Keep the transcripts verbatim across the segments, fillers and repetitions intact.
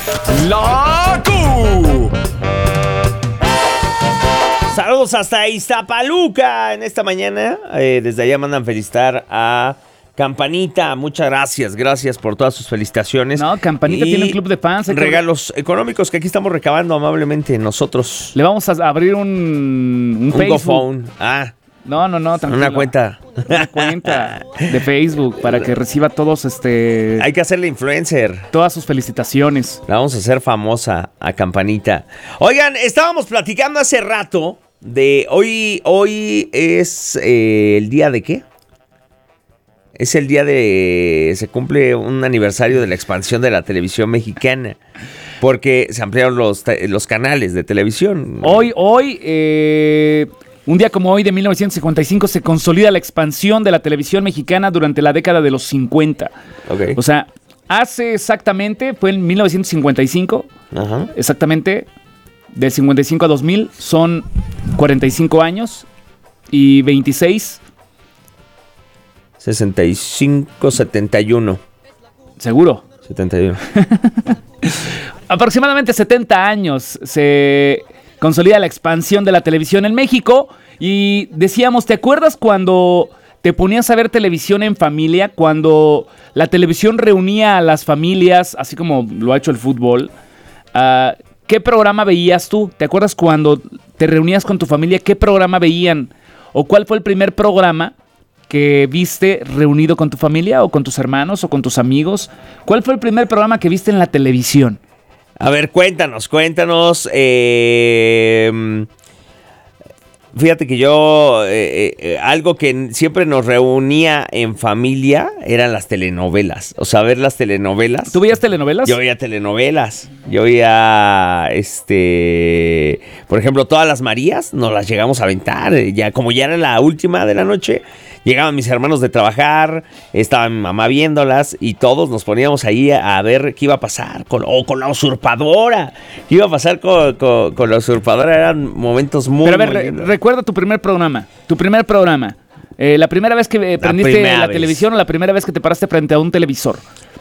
La Q. Saludos hasta Iztapaluca en esta mañana. Eh, desde allá mandan felicitar a Campanita. Muchas gracias, gracias por todas sus felicitaciones. No, Campanita y tiene un club de fans. regalos que... económicos que aquí estamos recabando amablemente nosotros. Le vamos a abrir un, un, un Facebook. GoFund. Ah. No, no, no, tranquilo. Una cuenta. Una cuenta de Facebook para que reciba todos, este... Hay que hacerle influencer. Todas sus felicitaciones. La vamos a hacer famosa a Campanita. Oigan, estábamos platicando hace rato de hoy, hoy es eh, el día de ¿qué? Es el día de... Se cumple un aniversario de la expansión de la televisión mexicana. Porque se ampliaron los, los canales de televisión. Hoy, hoy, eh, un día como hoy de mil novecientos cincuenta y cinco se consolida la expansión de la televisión mexicana durante la década de los cincuenta. Okay. O sea, hace exactamente, fue en mil novecientos cincuenta y cinco, Ajá. exactamente, del cincuenta y cinco a dos mil son cuarenta y cinco años y veintiséis... sesenta y cinco, setenta y uno. ¿Seguro? setenta y uno. Aproximadamente setenta años se consolida la expansión de la televisión en México. Y decíamos, ¿te acuerdas cuando te ponías a ver televisión en familia? Cuando la televisión reunía a las familias, así como lo ha hecho el fútbol. Uh, ¿Qué programa veías tú? ¿Te acuerdas cuando te reunías con tu familia? ¿Qué programa veían? ¿O cuál fue el primer programa que viste reunido con tu familia o con tus hermanos o con tus amigos? ¿Cuál fue el primer programa que viste en la televisión? A ver, cuéntanos, cuéntanos. Eh, fíjate que yo, eh, eh, algo que siempre nos reunía en familia eran las telenovelas. O sea, ver las telenovelas. ¿Tú veías telenovelas? Yo veía telenovelas. Yo veía, este, por ejemplo, Todas las Marías, nos las llegamos a aventar. Ya, como ya era la última de la noche, llegaban mis hermanos de trabajar, estaba mi mamá viéndolas y todos nos poníamos ahí a, a ver qué iba a pasar con, o con la usurpadora. ¿Qué iba a pasar con, con, con la usurpadora? Eran momentos muy... Pero a ver, re- recuerda tu primer programa. Tu primer programa. Eh, la primera vez que prendiste la, la televisión o la primera vez que te paraste frente a un televisor.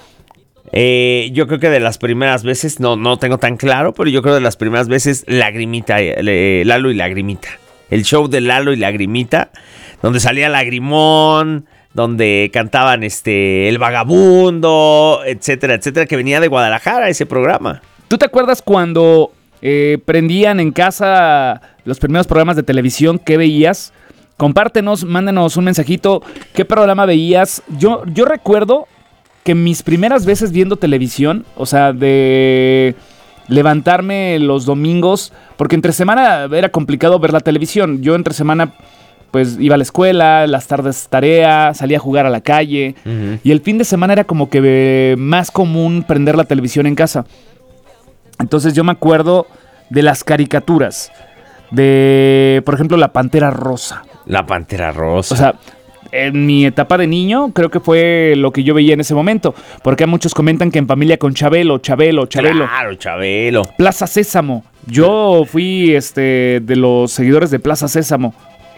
Eh, yo creo que de las primeras veces, no, no tengo tan claro, pero yo creo de las primeras veces, Lagrimita, eh, Lalo y Lagrimita. El show de Lalo y Lagrimita, donde salía Lagrimón, donde cantaban este El Vagabundo, etcétera, etcétera, que venía de Guadalajara ese programa. ¿Tú te acuerdas cuando eh, prendían en casa los primeros programas de televisión? ¿Qué veías? Compártenos, mándanos un mensajito. ¿Qué programa veías? Yo, yo recuerdo que mis primeras veces viendo televisión, o sea, de levantarme los domingos, porque entre semana era complicado ver la televisión. Yo entre semana pues iba a la escuela, las tardes tarea, salía a jugar a la calle. Uh-huh. Y el fin de semana era como que eh, más común prender la televisión en casa. Entonces yo me acuerdo de las caricaturas, de, por ejemplo, La Pantera Rosa. La Pantera Rosa. O sea, en mi etapa de niño, creo que fue lo que yo veía en ese momento. Porque muchos comentan que en familia con Chabelo, Chabelo, Chabelo. Claro, Chabelo. Plaza Sésamo. Yo fui este de los seguidores de Plaza Sésamo.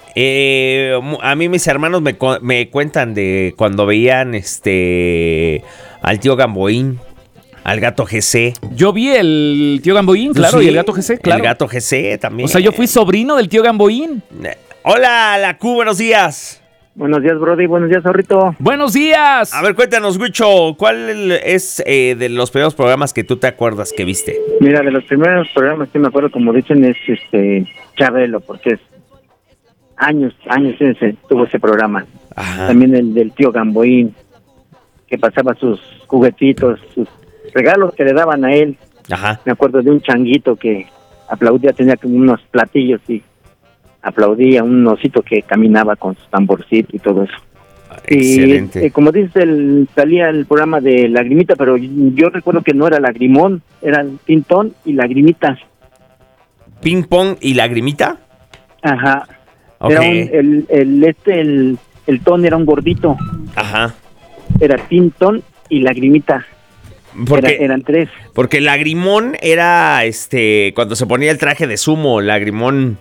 Eh, a mí mis hermanos me, me cuentan de cuando veían este al tío Gamboín, al gato G C. Yo vi el tío Gamboín, claro, sí, y el gato G C, claro. El gato G C también. O sea, yo fui sobrino del tío Gamboín. Hola, la Q, buenos días. Buenos días, Brody. Buenos días, Zorrito. ¡Buenos días! A ver, cuéntanos, Wicho, ¿cuál es eh, de los primeros programas que tú te acuerdas que viste? Mira, de los primeros programas que me acuerdo, como dicen, es este Chabelo, porque es años, años ese, tuvo ese programa. Ajá. También el del tío Gamboín, que pasaba sus juguetitos, sus regalos que le daban a él. Ajá. Me acuerdo de un changuito que aplaudía, tenía como unos platillos y aplaudía, un osito que caminaba con su tamborcito y todo eso. Excelente. Y eh, como dices, el, salía el programa de Lagrimita, pero yo recuerdo que no era Lagrimón, eran Pintón y Lagrimita. ¿Ping Pong y Lagrimita? Ajá. Okay. Era un, el, el, este, el, el ton era un gordito. Ajá. Era Pintón y Lagrimita. Porque, era, eran tres. Porque Lagrimón era, este, cuando se ponía el traje de sumo, Lagrimón.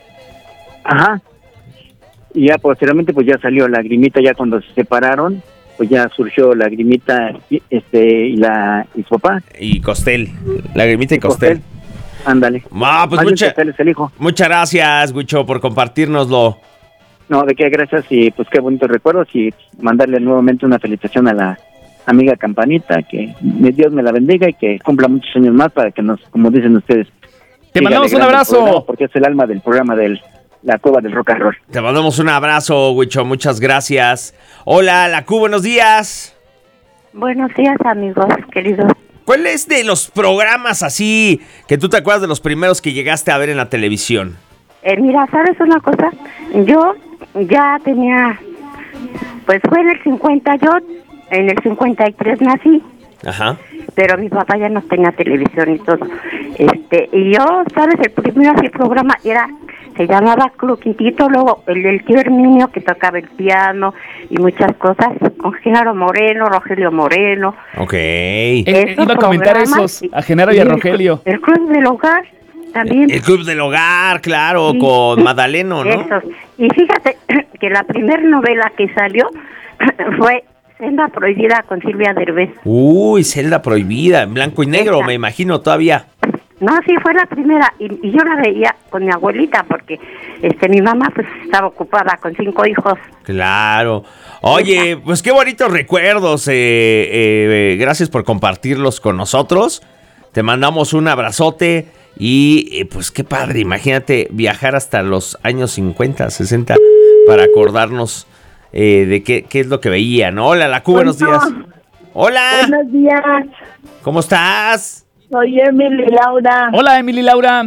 Ajá. Y ya posteriormente pues ya salió Lagrimita ya cuando se separaron. pues ya surgió Lagrimita y, este, y, la, y su papá. Y Costel, Lagrimita y Costel. Costel. Ándale. Ah, pues mucha, es el hijo. muchas gracias, Huicho, por compartirnoslo. No, de qué, gracias, y pues qué bonitos recuerdos, y mandarle nuevamente una felicitación a la amiga Campanita, que Dios me la bendiga y que cumpla muchos años más para que nos, como dicen ustedes, te mandamos un abrazo. Programa, porque es el alma del programa de la Cueva del Rock and Roll. Te mandamos un abrazo, Huicho, muchas gracias. Hola, la Q, buenos días. Buenos días, amigos, queridos. ¿Cuál es de los programas así que tú te acuerdas de los primeros que llegaste a ver en la televisión? Eh, mira, ¿sabes una cosa? Yo ya tenía, pues fue en el cincuenta, yo en el cincuenta y tres nací. Ajá. Pero mi papá ya no tenía televisión y todo. Este, y yo, ¿sabes? El primer así programa era, se llamaba Club Quintito, luego el del tío Herminio, que tocaba el piano y muchas cosas, con Genaro Moreno, Rogelio Moreno. Ok. Eh, iba a comentar esos, a Genaro y a Rogelio. El, el Club del Hogar también. El Club del Hogar, claro, sí, con Madaleno, ¿no? Esos. Y fíjate que la primera novela que salió fue Celda Prohibida con Silvia Derbez. Uy, Celda Prohibida, en blanco y negro, esa, me imagino todavía. No, sí, fue la primera, y, y yo la veía con mi abuelita, porque este mi mamá pues estaba ocupada con cinco hijos. Claro. Oye, esa. Pues qué bonitos recuerdos, eh, eh, gracias por compartirlos con nosotros. Te mandamos un abrazote y eh, pues qué padre, imagínate viajar hasta los años cincuenta, sesenta para acordarnos Eh, de qué, qué es lo que veían. Hola, la Q, buenos días. Hola. Buenos días. ¿Cómo estás? Soy Emily Laura. Hola, Emily Laura.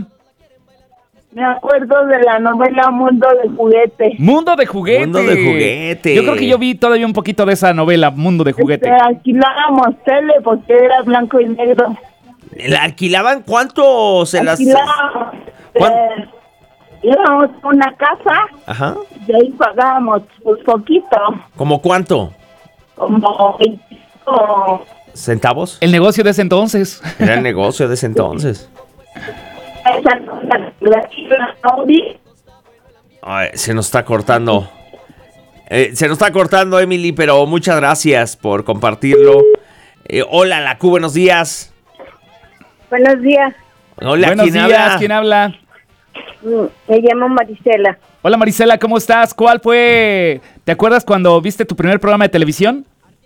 Me acuerdo de la novela Mundo de Juguete. Mundo de Juguete. Mundo de Juguete. Yo creo que yo vi todavía un poquito de esa novela, Mundo de Juguete. Este, alquilábamos tele porque era blanco y negro. ¿La alquilaban? ¿Cuánto se alquilábamos, las...? Eh, íbamos a una casa. Ajá. Y ahí pagábamos pues poquito. ¿Cómo cuánto? Como veinticinco ¿centavos? El negocio de ese entonces. Era el negocio de ese entonces. Ay, se nos está cortando. Eh, se nos está cortando, Emily, pero muchas gracias por compartirlo. Eh, hola, la Q, buenos días. Buenos días. Hola, buenos ¿quién días, habla? ¿quién habla? Me llamo Marisela. Hola, Marisela, ¿cómo estás? ¿Cuál fue? ¿Te acuerdas cuando viste tu primer programa de televisión?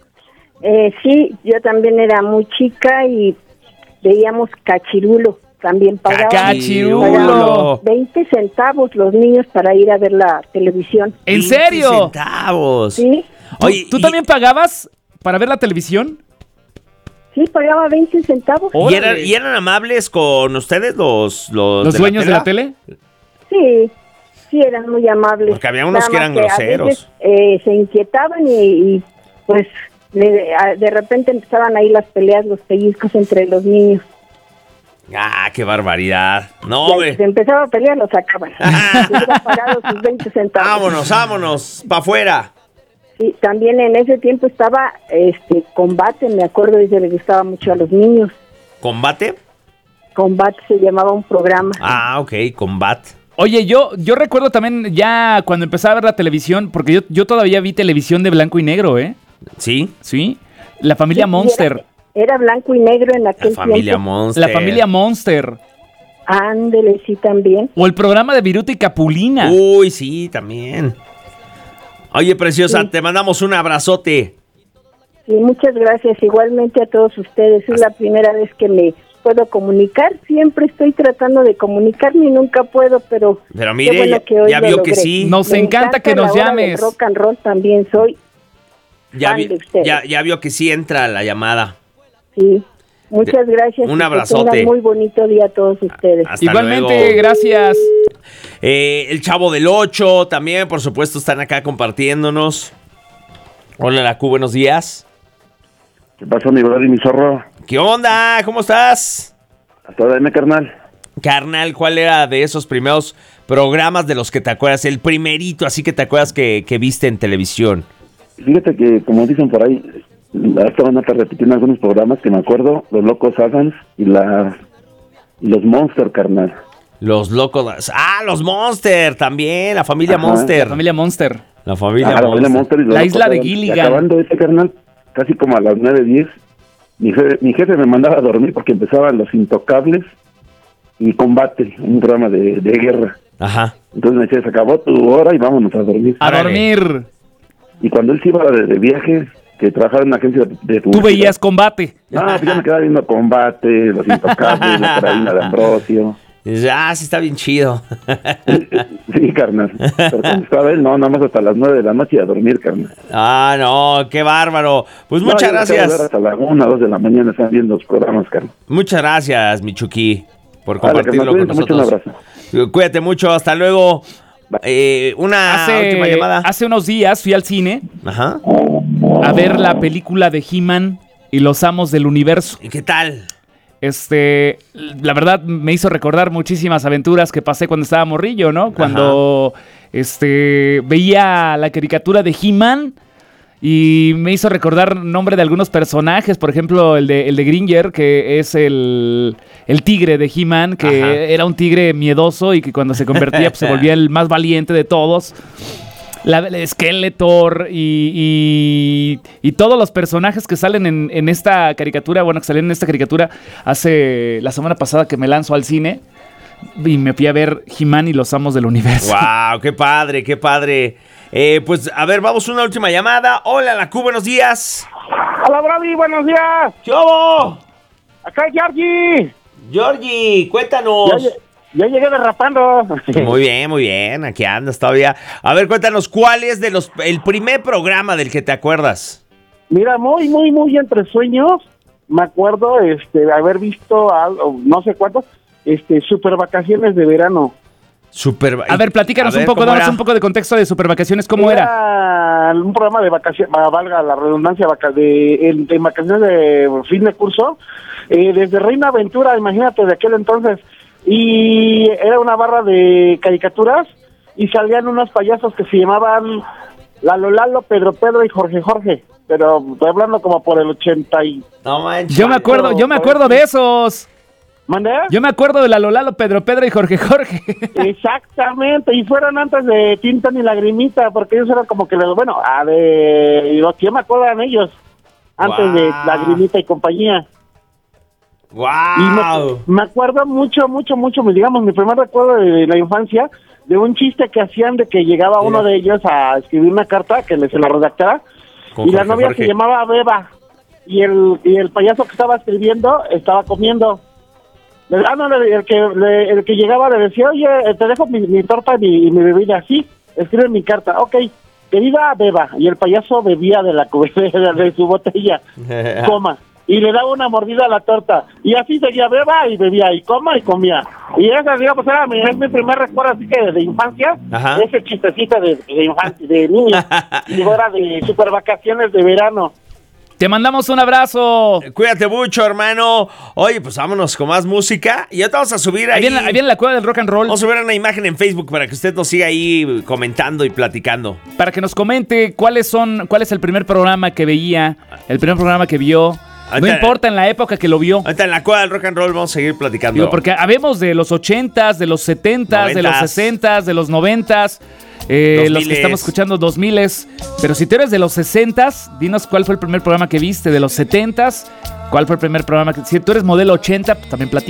Eh, sí, yo también era muy chica y veíamos Cachirulo. También pagábamos, Cachirulo. pagábamos veinte centavos los niños para ir a ver la televisión. ¿En serio? veinte centavos. Sí. Oye, ¿Tú y, también pagabas para ver la televisión? Sí, pagaba veinte centavos. ¿y, eran, ¿Y eran amables con ustedes los los, ¿Los de dueños la de la tele? Sí, sí, eran muy amables. Porque había unos Nada que eran más groseros. A veces, eh, se inquietaban y, y pues le, a, de repente empezaban ahí las peleas, los pellizcos entre los niños. Ah, qué barbaridad. No, Y hombre. se empezaba a pelear, los sacaban. Se hubieran pagado sus veinte centavos. Vámonos, vámonos, pa' afuera. Sí, también en ese tiempo estaba este Combate, me acuerdo, y se le gustaba mucho a los niños. ¿Combate? Combate se llamaba un programa. Ah, ok, Combate. Oye, yo, yo recuerdo también ya cuando empezaba a ver la televisión, porque yo, yo todavía vi televisión de blanco y negro, ¿eh? ¿Sí? Sí. La familia Sí, Monster. Era, era blanco y negro en aquel La familia tiempo. Monster. La familia Monster. Ándele, sí, también. O el programa de Viruta y Capulina. Uy, sí, también. Oye, preciosa, Sí. te mandamos un abrazote. Sí, muchas gracias. Igualmente a todos ustedes. Es la primera vez que me puedo comunicar. Siempre estoy tratando de comunicarme y nunca puedo, pero... Pero qué mire, bueno ya, que hoy ya lo vio logré. que sí. Nos Me encanta que la nos hora llames. del rock and roll también soy. Ya, fan vi- de ustedes. ya, ya vio que sí entra la llamada. Sí. Muchas gracias. un y que abrazote. tengan muy bonito día a todos ustedes. Hasta Igualmente, luego. gracias. Eh, el Chavo del Ocho también, por supuesto, están acá compartiéndonos. Hola, la Q, buenos días. ¿Qué pasó, mi brother y mi zorro? ¿Qué onda? ¿Cómo estás? A toda M, carnal. Carnal, ¿cuál era de esos primeros programas de los que te acuerdas? El primerito, así que te acuerdas que, que viste en televisión. Fíjate que, como dicen por ahí, hasta van a estar repitiendo algunos programas que me acuerdo, Los Locos Adams y, la, y los Monster, carnal. Los locos. Ah, los Monster también, la familia Ajá. Monster. La familia Monster. La familia Ajá, la familia Monster. Y la isla de acaban- Gilligan. Acabando ese, carnal, casi como a las nueve, diez, mi jefe, mi jefe me mandaba a dormir porque empezaban Los Intocables y Combate, un programa de, de guerra. Ajá. Entonces me decía, se acabó tu hora y vámonos a dormir. A Órale. dormir. Y cuando él se iba de, de viaje, que trabajaba en una agencia de, de Tú publicidad, veías Combate. No, pues yo me quedaba viendo Combate, Los Intocables, La Carabina de Ambrosio. Dices, ah, sí está bien chido. Sí, carnal. Pero cuando estaba él, no, nada más hasta las nueve de la noche y a dormir, carnal. Ah, no, qué bárbaro. Pues No, muchas yo me quedaba a ver gracias. hasta la una, dos de la mañana están viendo los programas, carnal. Muchas gracias, Michuki, por Vale, compartirlo carnal, con cuídate mucho, un nosotros. Cuídate mucho, hasta luego. Eh, una última Hace, llamada. hace unos días fui al cine Ajá. a ver la película de He-Man y los Amos del Universo. ¿Y qué tal? Este, la verdad me hizo recordar muchísimas aventuras que pasé cuando estaba morrillo, ¿no? Cuando este veía la caricatura de He-Man y me hizo recordar nombre de algunos personajes, por ejemplo, el de el de Gringer, que es el, el tigre de He-Man, que Ajá. era un tigre miedoso y que cuando se convertía pues, se volvía el más valiente de todos. La, el Skeletor y, y, y todos los personajes que salen en, en esta caricatura, bueno, que salieron en esta caricatura hace la semana pasada que me lanzo al cine y me fui a ver He-Man y los Amos del Universo. Wow, qué padre, qué padre. Eh, pues a ver, vamos a una última llamada. Hola, la Q, buenos días. Hola, Brady, buenos días. ¿Qué hubo? Acá es Georgie. Georgie, Ya, cuéntanos. lle- ya llegué derrapando. Muy bien, muy bien. Aquí andas todavía. A ver, cuéntanos, ¿cuál es de los el primer programa del que te acuerdas? Mira, muy, muy, muy entre sueños. Me acuerdo este, de haber visto, algo, no sé cuántos, este, super vacaciones de verano. Super. A ver, platícanos A ver, un poco, ¿cómo danos era? un poco de contexto de Super Vacaciones, ¿cómo era? Era un programa de vacaciones, valga la redundancia, vaca- de, en- de vacaciones de fin de curso, eh, desde Reina Aventura, imagínate, de aquel entonces. Y era una barra de caricaturas y salían unos payasos que se llamaban Lalo Lalo, Pedro Pedro y Jorge Jorge. Pero estoy hablando como por el ochenta y... No manches. Yo me acuerdo, yo me acuerdo de esos. ¿Mandé? Yo me acuerdo de Lalo Lalo, Pedro Pedro y Jorge Jorge. Exactamente, y fueron antes de Tintan y Lagrimita, porque ellos eran como que, los- bueno, a de los que yo me acuerdo eran ellos, antes de Guau. Lagrimita y compañía. Y Wow. me, me acuerdo mucho, mucho, mucho, digamos, mi primer recuerdo de la infancia, de un chiste que hacían de que llegaba Mira. uno de ellos a escribir una carta, que le, se la redactara, Con y la Jorge novia Jorge. se llamaba Beba, y el, y el payaso que estaba escribiendo estaba comiendo. Le- Ah, no, le- el que, le- el que llegaba le decía, oye, eh, te dejo mi, mi torta y mi, y mi bebida, sí, escribe mi carta, ok, querida Beba, y el payaso bebía de la cubeta de su botella, coma, y le daba una mordida a la torta, y así seguía Beba y bebía, y coma y comía, y esa, digamos, era mi, es mi primer recuerdo así que de infancia, Ajá. ese chistecito de, de infancia, de niño, y ahora de super vacaciones de verano. Te mandamos un abrazo. Cuídate mucho, hermano. Oye, pues vámonos con más música. Y ya te vamos a subir ahí. Ahí viene, ahí viene la cueva del rock and roll. Vamos a subir una imagen en Facebook para que usted nos siga ahí comentando y platicando. Para que nos comente cuáles son, cuál es el primer programa que veía, el primer programa que vio. No Ahorita- importa en la época que lo vio. Ahorita en la cueva del rock and roll vamos a seguir platicando. Digo, porque habemos de los ochentas, de los setentas, de los Noventas. sesentas, de los noventas, eh, Dos los que miles. estamos escuchando dos miles. Pero si tú eres de los sesentas, dinos cuál fue el primer programa que viste. De los setentas, cuál fue el primer programa que... Si tú eres modelo ochenta, pues también platica.